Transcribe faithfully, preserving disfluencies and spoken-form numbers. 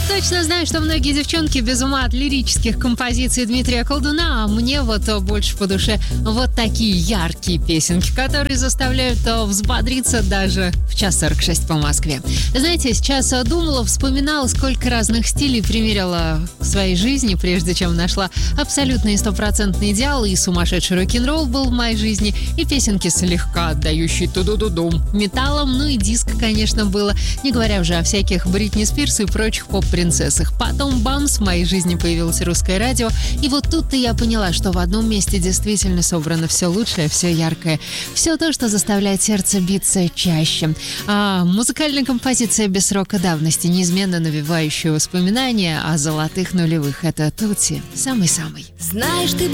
Точно знаю, что многие девчонки без ума от лирических композиций Дмитрия Колдуна, а мне вот больше по душе вот такие яркие песенки, которые заставляют взбодриться даже в час сорок шесть по Москве. Знаете, сейчас думала, вспоминала, сколько разных стилей примерила в своей жизни, прежде чем нашла абсолютный стопроцентный идеал, и сумасшедший рок-н-ролл был в моей жизни, и песенки слегка отдающие ту-ду-ду-дум металлом, ну и диско, конечно, было, не говоря уже о всяких Бритни Спирс и прочих поп-принцессах. Потом, бамс, в моей жизни появилось русское радио, и вот тут-то я поняла, что в одном месте действительно собрано все лучшее, все яркое, все то, что заставляет сердце биться чаще. А музыкальная композиция без срока давности, неизменно навевающая воспоминания о золотых нулевых. Это Тутси, самый-самый. Знаешь, ты